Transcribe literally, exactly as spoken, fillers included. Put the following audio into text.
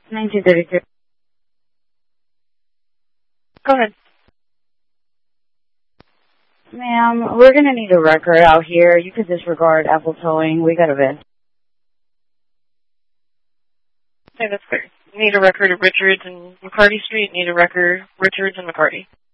nineteen thirty-two. Go ahead. Ma'am, we're going to need a record out here. You could disregard Apple Towing. We got a vet. Okay, that's fair. Need a record of Richards and McCarty Street. Need a record Richards and McCarty.